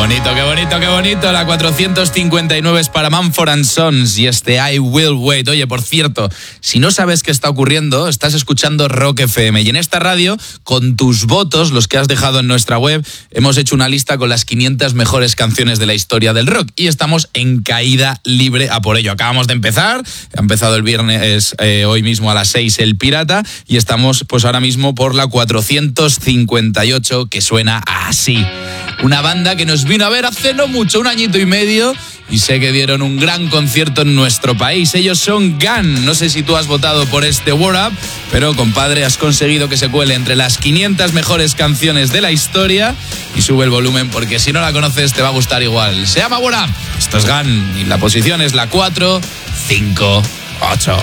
Qué bonito. La 459 es para Mumford & Sons y este I Will Wait. Oye, por cierto, si no sabes qué está ocurriendo, estás escuchando Rock FM. Y en esta radio, con tus votos, los que has dejado en nuestra web, hemos hecho una lista con las 500 mejores canciones de la historia del rock. Y estamos en caída libre a por ello. Acabamos de empezar. Ha empezado el viernes, hoy mismo a las 6, El Pirata. Y estamos pues ahora mismo por la 458, que suena así. Una banda que nos vino a ver hace no mucho, un añito y medio, y sé que dieron un gran concierto en nuestro país. Ellos son Gun. No sé si tú has votado por este Word Up, pero compadre, has conseguido que se cuele entre las 500 mejores canciones de la historia. Y sube el volumen porque si no la conoces te va a gustar igual. Se llama Word Up. Esto es Gun y la posición es la 458.